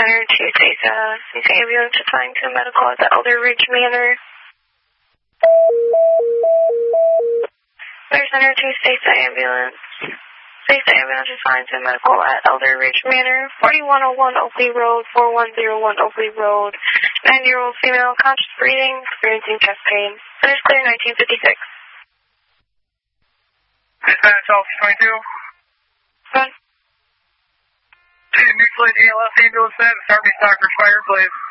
Center Tuesday, CC ambulance assigned to medical at the Elder Ridge Manor. Clear Center Tuesday ambulance. Tuesday ambulance assigned to medical at Elder Ridge Manor, 4101 Oakley Road, 4101 Oakley Road. 9-year-old female, conscious breathing, experiencing chest pain. Finish clear 1956. Dispatch Officer 22. Good. Mutual ALS ambulance set, start me Dr. Fire, please.